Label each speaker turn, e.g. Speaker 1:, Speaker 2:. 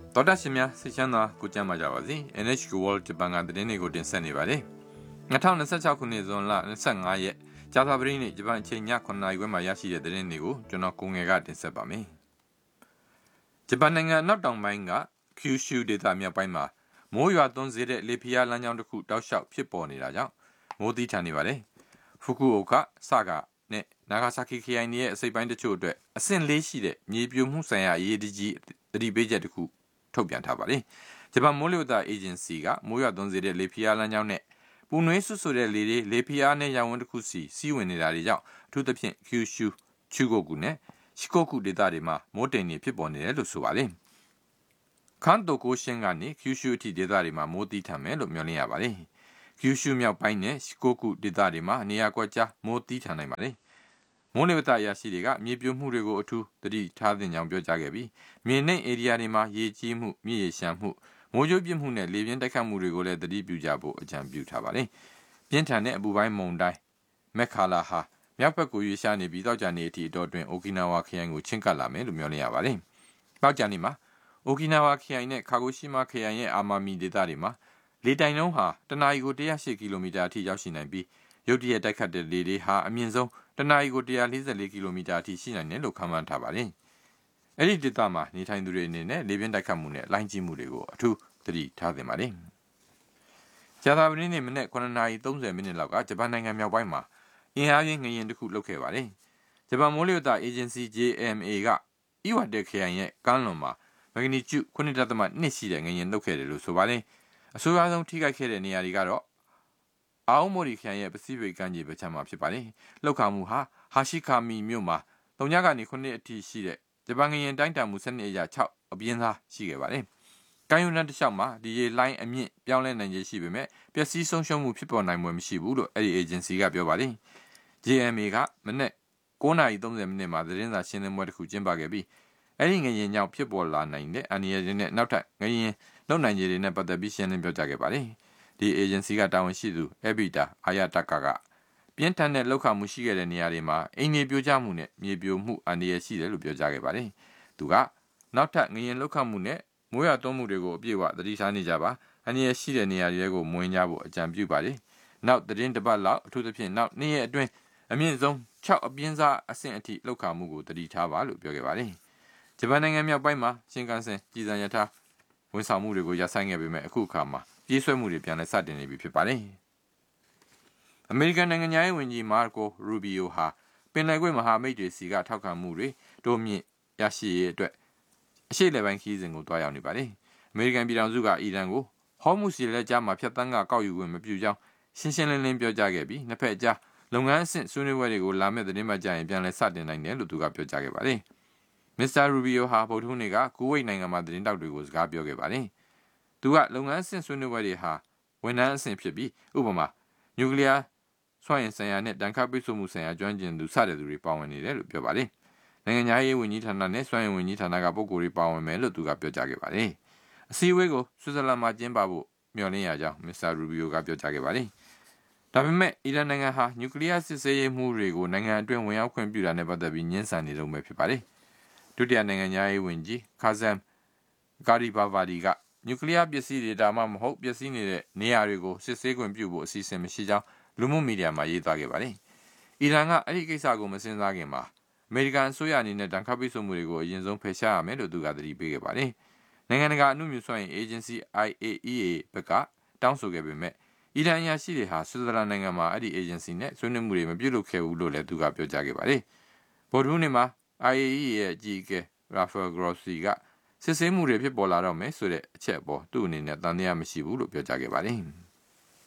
Speaker 1: တော်တာရှင်များစိတ်ချမ်းသာကိုကြမ်းပါကြပါစေ NHK World ဂျပန်ကသတင်းတွေကိုတင်ဆက်နေပါတယ်2026ခုနှစ်ဇွန်လ25ရက်ကြာသပတေးနေ့ဂျပန်အချိန်ည9:00နာရီခွဲမှာရရှိတဲ့သတင်းတွေကိုကျွန်တော်ကိုငယ်ကတင်ဆက်ပါမယ်ဂျပန်နိုင်ငံအနောက်တောင်ပိုင်းက Kyushu ဒေသမြောက်ပိုင်းမှာမိုးရွာသွန်းစေတဲ့လေဖိအားလမ်းကြောင်းတစ်ခုတောက်လျှောက်ဖြစ်ပေါ်နေတာကြောင့်မိုးသီးထန်နေပါတယ်ဖူကူအိုကာဆာဂနဲ့နာဂါဆာကီခရိုင်ရဲ့အစိပ်ပိုင်းတချို့အတွက်အဆင့်၄ရှိတဲ့မြေပြိုမှုဆိုင်ရာအရေးကြီးသတိပေးချက်တစ်ခုထုတ်ပြန်ထားပါတယ်ဂျပန်မိုးလေဝသအေဂျင်စီကမိုးရွာသွန်းစေတဲ့လေဖိအားလမ်းကြောင်းနဲ့ပူနွေးဆွတ်ဆိုတဲ့လေဖိအားနဲ့ရောင်ဝန်းတစ်ခုစီးဝင်နေတာတွေကြောင့်အထူးသဖြင့် Kyushu ချူဂိုကူနဲ့ရှီကိုကူဒေသတွေမှာမိုးတိမ်တွေဖြစ်ပေါ်နေတယ်လို့ဆိုပါတယ်ခန်တိုကိုရှင်းကနေ Kyushu အထိဒေသတွေမှာမိုးသီးထန်မယ်လို့မျှော်လင့်ရပါတယ်Kyushu မြောက်ပိုင်းနဲ့ရှီကိုကူဒေသတွေမှာနေရာကွက်ကြားမိုးသီးထန်နိုင်ပါတယ်မိုးလေဝသအရာရှိတွေကမြေပြိုမှုတွေကိုအထူးသတိထားသင့်ကြောင်းပြောကြားခဲ့ပြီးမြေနိမ့်ဧရိယာတွေမှာရေကြီးမှုမြစ်ရေလျှံမှုမိုးကြိုးပြစ်မှုနဲ့လေပြင်းတိုက်ခတ်မှုတွေကိုလည်းသတိပြုကြဖို့အကြံပြုထားပါတယ်ပြင်းထန်တဲ့အပူပိုင်းမုန်တိုင်းမက်ခါလာဟာမြောက်ဘက်ကိုရွေ့ရှားနေပြီးတောက်ကြနေအထိအတော်တွင်အိုကီနာဝါခရိုင်ကိုချဉ်ကပ်လာမယ်လို့မျှော်လင့်ရပါတယ်တောက်ကြနေမှာအိုကီနာဝါခရိုင်နဲ့ကာဂိုရှိမာခရိုင်ရဲ့အာမာမီဒေသတွေမှာလေတိုင်နှုန်းဟာတနအီကို108ကီလိုမီတာအထိရောက်ရှိနိုင်ပြီးရုတ်တရက်တိုက်ခတ်တဲ့လေတွေဟာအမြင့်ဆုံးတနအီကို144ကီလိုမီတာအထိရှိနိုင်တယ်လို့ခန့်မှန်းထားပါတယ်။အဲ့ဒီဒေသမှာနေထိုင်သူတွေအနေနဲ့လေပြင်းတိုက်ခတ်မှုနဲ့လိုင်းကြီးမှုတွေကိုအထူးသတိထားသင့်ပါတယ်။ကြာသပတေးနေ့မနက်9:30မိနစ်လောက်ကဂျပန်နိုင်ငံမြောက်ပိုင်းမှာအင်အားပြင်းငလျင်တစ်ခုလှုပ်ခဲ့ပါတယ်။ဂျပန်မိုးလေဝသအေဂျင်စီ JMA ကအီဝါတေခရိုင်ရဲ့ကမ်းလွန်မှာမဂနီကျု9.2ရှိတဲ့ငလျင်လှုပ်ခဲ့တယ်လို့ဆိုပါတယ်။အဆိုးရွားဆုံးထိခိုက်ခဲ့တဲ့နေရာတွေကတော့အောက်မိုရီခရိုင်ရဲ့ပစိဖိတ်ကမ်းခြေဘက်ခြမ်းမှာဖြစ်ပါတယ်။လှုပ်ခါမှုဟာဟာရှိကာမီမြို့မှာ3ညကနေ9အထိရှိတဲ့ဂျပန်ငလျင်တိုင်းတာမှုစနစ်အရ6အပြင်းသားရှိခဲ့ပါတယ်။ကမ်းရိုးတန်းတစ်လျှောက်မှာဒီရေလိုင်းအမြင့်ပြောင်းလဲနိုင်ခြေရှိပေမဲ့ပျက်စီးဆုံးရှုံးမှုဖြစ်ပေါ်နိုင်မှုမရှိဘူးလို့အဲ့ဒီအေဂျင်စီကပြောပါတယ်။ JMA ကမနေ့9:30မိနစ်မှာသတင်းစာရှင်းလင်းပွဲတစ်ခုကျင်းပခဲ့ပြီးအဲ့ဒီငလျင်ကြောင့်ဖြစ်ပေါ်လာနိုင်တဲ့အန္တရာယ်တွေနဲ့နောက်ထပ်ငလျင်လုံနိုင်ခြေတွေနဲ့ပတ်သက်ပြီးရှင်းလင်းပြောကြားခဲ့ပါတယ်။ဒီအေဂျင်စီကတာဝန်ရှိသူအဘီတာအာယတာကာကပြင်းထန်တဲ့လောက်ခမှုရှိခဲ့တဲ့နေရာတွေမှာအင်းမြေပြိုကျမှုနဲ့မြေပြိုမှုအန္တရာယ်ရှိတယ်လို့ပြောကြားခဲ့ပါတယ်။သူကနောက်ထပ်ငလျင်လောက်ခမှုနဲ့မိုးရွာသွန်းမှုတွေကိုအပြည့်အဝသတိထားနေကြပါအန္တရာယ်ရှိတဲ့နေရာတွေကိုမဝင်ကြဖို့အကြံပြုပါတယ်။နောက်သတင်းတစ်ပတ်လောက်အထူးသဖြင့်နောက်နေ့ရက်အတွင်းအမြင့်ဆုံး6အပြင်းစားအဆင့်အထိလောက်ခမှုကိုသတိထားပါလို့ပြောခဲ့ပါတယ်။ဂျပန်နိုင်ငံမြောက်ပိုင်းမှာရှင်ကန်ဆင်ကြီးစံရထားဝန်ဆောင်မှုတွေကိုရပ်ဆိုင်းခဲ့ပေမဲ့အခုအခါမှာပြေးဆွဲမှုတွေပြန်လည်စတင်နေပြီဖြစ်ပါတယ်။အမေရိကန်နိုင်ငံသားဝန်ကြီးမာကိုရူဘီယိုဟာပင်လယ်ကွေ့မဟာမိတ်တွေစီကထောက်ခံမှုတွေတိုးမြင့်ရရှိရေးအတွက်အရှေ့လေပိုင်းခီးစဉ်ကိုတွားရောက်နေပါတယ်။အမေရိကန်ပြည်ထောင်စုကအီရန်ကိုဟော်မုစ်ရေလက်ကြားမှာဖျက်ဆီးကောက်ယူခွင့်မပြုကြောင်းရှင်းရှင်းလင်းလင်းပြောကြားခဲ့ပြီးနှစ်ဖက်အကြားလုပ်ငန်းအဆင့်ဆွေးနွေးပွဲတွေကိုလာမယ့်သတင်းပတ်ကြရင်ပြန်လည်စတင်နိုင်တယ်လို့သူကပြောကြားခဲ့ပါတယ်။မစ္စတာရူဘီယိုဟာဗုဒ္ဓဟူးနေ့ကကူဝိတ်နိုင်ငံမှာသတင်းတောက်တွေကိုစကားပြောခဲ့ပါတယ်။သူကလုပ်ငန်းအဆင့်ဆွေးနွေးပွဲတွေဟာဝန်ထမ်းအဆင့်ဖြစ်ပြီးဥပမာနျူကလ িয়ার စွမ်းအင်ဆိုင်ရာနဲ့တန်ခါပိတ်ဆို့မှုဆိုင်ရာကျွမ်းကျင်သူစတဲ့သူတွေပါဝင်နေတယ်လို့ပြောပါတယ်။နိုင်ငံခြားရေးဝန်ကြီးဌာနနဲ့စွမ်းအင်ဝန်ကြီးဌာနကပုဂ္ဂိုလ်တွေပါဝင်မယ်လို့သူကပြောကြားခဲ့ပါတယ်။အစည်းအဝေးကိုဆွစ်ဇာလန်မှာကျင်းပဖို့မျှော်လင့်ရကြောင်းမစ္စတာရူဘီယိုကပြောကြားခဲ့ပါတယ်။ဒါပေမဲ့အီရန်နိုင်ငံဟာနျူကလ িয়ার စစ်ဆေးရေးမှုတွေကိုနိုင်ငံအတွင်းဝင်ရောက်ခွင့်ပြုတာနဲ့ပတ်သက်ပြီးညှင်းဆန်နေလို့ပဲဖြစ်ပါတယ်။ဒုတိယနိုင်ငံခြားရေးဝန်ကြီးခါဇမ်ဂါရီဘာဗာဒီကနျူကလ িয়ার ပစ္စည်းတွေဒါမှမဟုတ်ပျက်စီးနေတဲ့နေရာတွေကိုစစ်ဆေးခွင့်ပြုဖို့အစီအစဉ်မရှိကြောင်းလူမှုမီဒီယာမှာရေးသားခဲ့ပါတယ်။အီရန်ကအဲ့ဒီကိစ္စကိုမစင်စားခင်မှာအမေရိကန်အစိုးရအနေနဲ့တန်ခါပိတ်ဆို့မှုတွေကိုအရင်ဆုံးဖယ်ရှားရမယ်လို့သူကသတိပေးခဲ့ပါတယ်။နိုင်ငံတကာအမှုမြူစွမ်းအင်အေဂျင်စီ IAEA ဘက်ကတောင်းဆိုခဲ့ပေမဲ့အီရန်အရာရှိတွေဟာဆွစ်ဇာလန်နိုင်ငံမှာအဲ့ဒီအေဂျင်စီနဲ့ဆွေးနွေးမှုတွေမပြုလုပ်ခဲ့ဘူးလို့လည်းသူကပြောကြားခဲ့ပါတယ်။ဗုဒ္ဓဟူးနေ့မှာ IAEA ရဲ့အကြီးအကဲရာဖာဂရိုစီကစစ်ဆေးမှုတွေဖြစ်ပေါ်လာတော့မယ်ဆိုတဲ့အချက်အပေါ်သူ့အနေနဲ့တန်တရားမရှိဘူးလို့ပြောကြားခဲ့ပါတယ်။